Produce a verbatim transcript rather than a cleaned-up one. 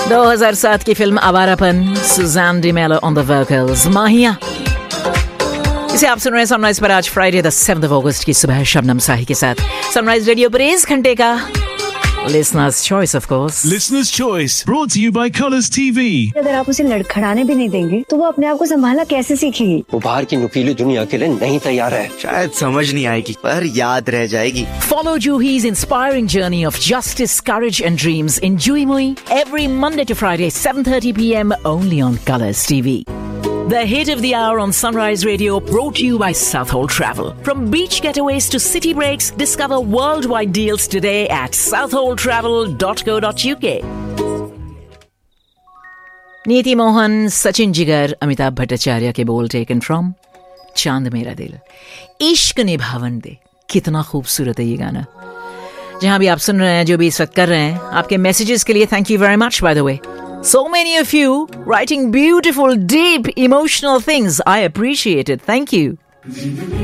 दो हज़ार सात की film Awarapan, Sujan D'Mello on the vocals, माहिया। इसे आप सुन रहे हैं सनराइज पर आज फ्राइडे द सेवंथ ऑफ अगस्त की सुबह शबनम साही के साथ। सनराइज रेडियो पर इस घंटे का Listener's Choice, of course. Listener's Choice, brought to you by Colours T V. अगर आप उसे लड़खड़ाने भी नहीं देंगे तो वो अपने आप को संभालना कैसे सीखेगी? वो बाहर की नुकीली दुनिया के लिए नहीं तैयार है। शायद समझ नहीं आएगी पर याद रह जाएगी। Follow Juhi's inspiring journey of justice, courage and dreams in Juhi Mui every Monday to Friday, seven thirty p.m. only on Colours T V. The hit of the hour on Sunrise Radio, brought to you by Southhold Travel. From beach getaways to city breaks, discover worldwide deals today at southhold travel dot co dot u k. नीति मोहन, सचिन जिगर, अमिताभ भट्टाचार्य के बोल taken from चांद मेरा दिल। इश्क निभावन दे, कितना खूबसूरत है ये गाना। जहां भी आप सुन रहे हैं, जो भी इस वक्त कर रहे हैं, आपके मैसेजेस के लिए thank you very much by the way. So many of you writing beautiful, deep, emotional things. I appreciate it. Thank you.